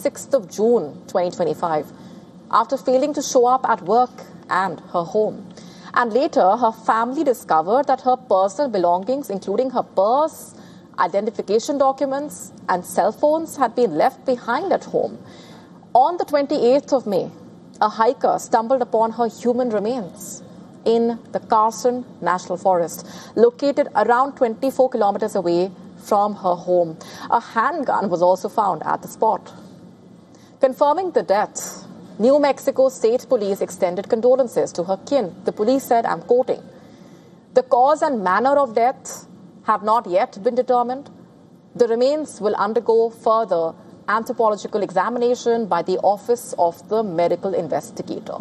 6th of June 2025 after failing to show up at work and her home. And later, her family discovered that her personal belongings, including her purse, identification documents and cell phones, had been left behind at home. On the 28th of May, a hiker stumbled upon her human remains in the Carson National Forest, located around 24 kilometers away from her home. A handgun was also found at the spot. Confirming the death, New Mexico State Police extended condolences to her kin. The police said, I'm quoting, "The cause and manner of death have not yet been determined. The remains will undergo further anthropological examination by the Office of the Medical Investigator."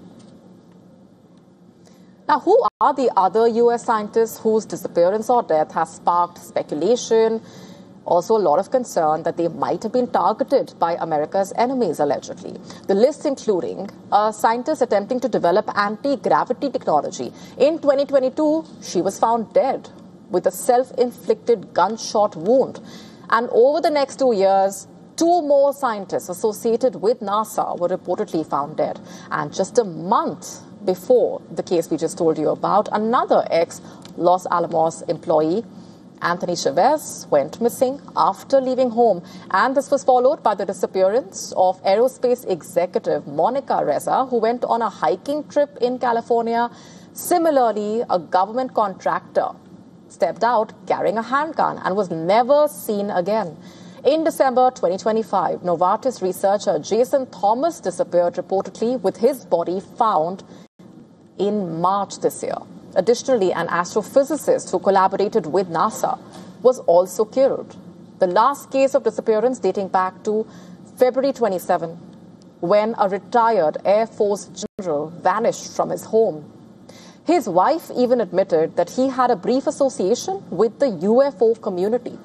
Now, who are the other U.S. scientists whose disappearance or death has sparked speculation, also a lot of concern that they might have been targeted by America's enemies, allegedly? The list including a scientist attempting to develop anti-gravity technology. In 2022, she was found dead with a self-inflicted gunshot wound. And over the next 2 years, 2 more scientists associated with NASA were reportedly found dead. And just a month before the case we just told you about, another ex-Los Alamos employee, Anthony Chavez, went missing after leaving home. And this was followed by the disappearance of aerospace executive Monica Reza, who went on a hiking trip in California. Similarly, a government contractor stepped out carrying a handgun and was never seen again. In December 2025, Novartis researcher Jason Thomas disappeared reportedly, with his body found in March this year. Additionally, an astrophysicist who collaborated with NASA was also killed. The last case of disappearance dating back to February 27, when a retired Air Force general vanished from his home. His wife even admitted that he had a brief association with the UFO community.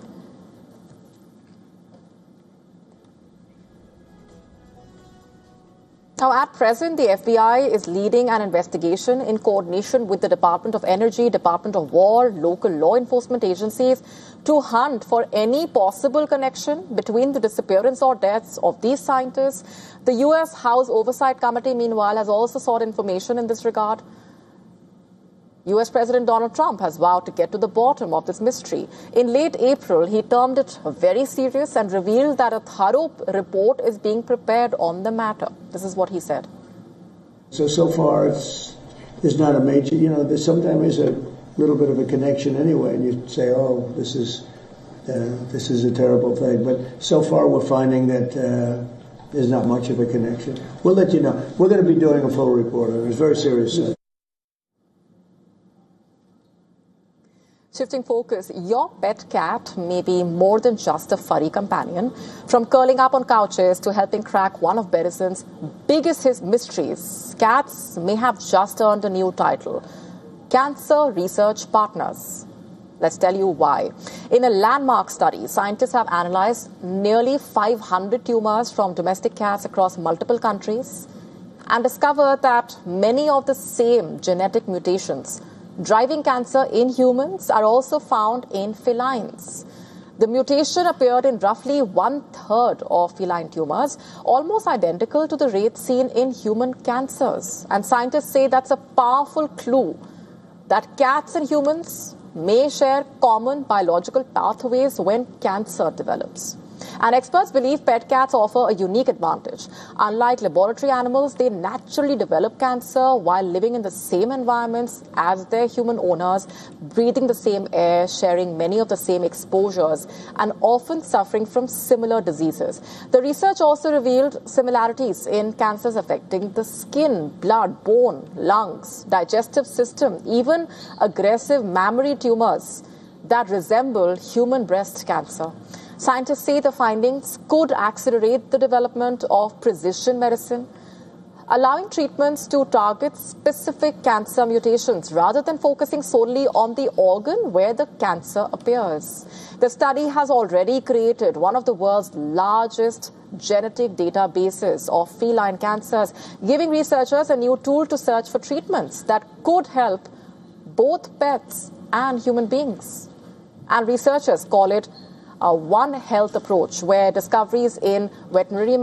Now, at present, the FBI is leading an investigation in coordination with the Department of Energy, Department of War, local law enforcement agencies to hunt for any possible connection between the disappearance or deaths of these scientists. The U.S. House Oversight Committee, meanwhile, has also sought information in this regard. U.S. President Donald Trump has vowed to get to the bottom of this mystery. In late April, he termed it very serious and revealed that a thorough report is being prepared on the matter. This is what he said. So far, there's not a major, there's sometimes a little bit of a connection anyway, and you say, oh, this is a terrible thing. But so far, we're finding that there's not much of a connection. We'll let you know. We're going to be doing a full report on it. It's very serious. Shifting focus, your pet cat may be more than just a furry companion. From curling up on couches to helping crack one of medicine's biggest mysteries, cats may have just earned a new title: Cancer Research Partners. Let's tell you why. In a landmark study, scientists have analyzed nearly 500 tumors from domestic cats across multiple countries and discovered that many of the same genetic mutations driving cancer in humans are also found in felines. The mutation appeared in roughly 1/3 of feline tumors, almost identical to the rates seen in human cancers. And scientists say that's a powerful clue that cats and humans may share common biological pathways when cancer develops. And experts believe pet cats offer a unique advantage. Unlike laboratory animals, they naturally develop cancer while living in the same environments as their human owners, breathing the same air, sharing many of the same exposures, and often suffering from similar diseases. The research also revealed similarities in cancers affecting the skin, blood, bone, lungs, digestive system, even aggressive mammary tumors that resemble human breast cancer. Scientists say the findings could accelerate the development of precision medicine, allowing treatments to target specific cancer mutations rather than focusing solely on the organ where the cancer appears. The study has already created one of the world's largest genetic databases of feline cancers, giving researchers a new tool to search for treatments that could help both pets and human beings. And researchers call it a One Health approach, where discoveries in veterinary